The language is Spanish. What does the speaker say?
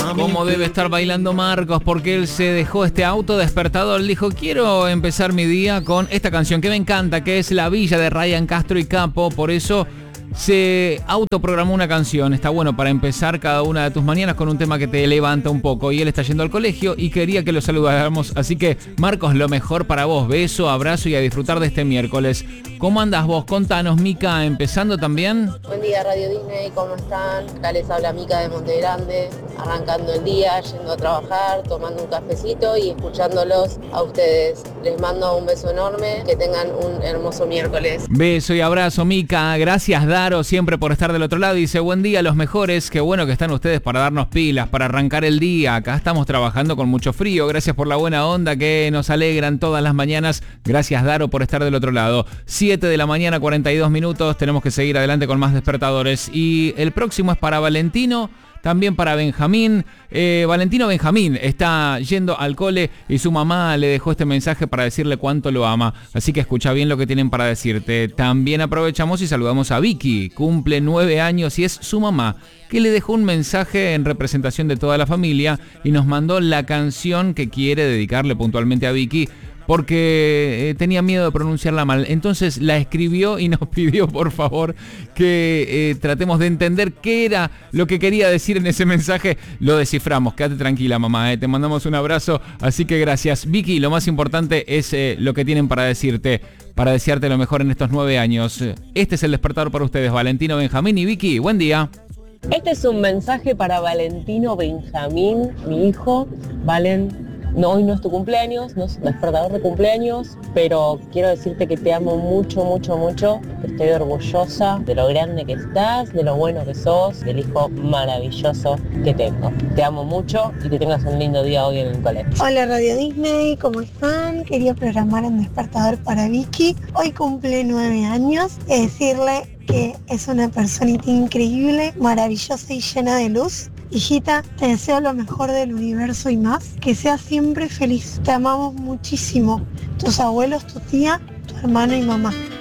Cómo debe estar bailando Marcos, porque él se dejó este auto despertador. Él dijo, quiero empezar mi día con esta canción que me encanta, que es La Villa de Ryan Castro y Capo. Por eso se autoprogramó una canción. Está bueno para empezar cada una de tus mañanas con un tema que te levanta un poco. Y él está yendo al colegio y quería que lo saludáramos. Así que, Marcos, lo mejor para vos. Beso, abrazo y a disfrutar de este miércoles. ¿Cómo andás vos? Contanos, Mica, empezando también. Buen día, Radio Disney, ¿cómo están? Acá les habla Mica de Monte Grande, arrancando el día, yendo a trabajar, tomando un cafecito y escuchándolos a ustedes. Les mando un beso enorme, que tengan un hermoso miércoles. Beso y abrazo, Mica. Gracias, Daro, siempre por estar del otro lado. Dice, buen día, los mejores. Qué bueno que están ustedes para darnos pilas, para arrancar el día. Acá estamos trabajando con mucho frío. Gracias por la buena onda que nos alegran todas las mañanas. Gracias, Daro, por estar del otro lado. 7 de la mañana, 42 minutos. Tenemos que seguir adelante con más despertadores. Y el próximo es para Valentino. También para Benjamín. Valentino Benjamín está yendo al cole y su mamá le dejó este mensaje para decirle cuánto lo ama. Así que escucha bien lo que tienen para decirte. También aprovechamos y saludamos a Vicky. Cumple 9 años y es su mamá, que le dejó un mensaje en representación de toda la familia y nos mandó la canción que quiere dedicarle puntualmente a Vicky, porque tenía miedo de pronunciarla mal. Entonces la escribió y nos pidió, por favor, que tratemos de entender qué era lo que quería decir en ese mensaje. Lo desciframos. Quédate tranquila, mamá. Te mandamos un abrazo. Así que gracias. Vicky, lo más importante es lo que tienen para decirte, para desearte lo mejor en estos 9 años. Este es el despertador para ustedes, Valentino Benjamín y Vicky. Buen día. Este es un mensaje para Valentino Benjamín, mi hijo. Valen, no, hoy no es tu cumpleaños, no es un despertador de cumpleaños, pero quiero decirte que te amo mucho, mucho, mucho. Estoy orgullosa de lo grande que estás, de lo bueno que sos, del hijo maravilloso que tengo. Te amo mucho y que tengas un lindo día hoy en el colegio. Hola Radio Disney, ¿cómo están? Quería programar un despertador para Vicky. Hoy cumple 9 años y decirle que es una personita increíble, maravillosa y llena de luz. Hijita, te deseo lo mejor del universo y más. Que seas siempre feliz. Te amamos muchísimo. Tus abuelos, tu tía, tu hermano y mamá.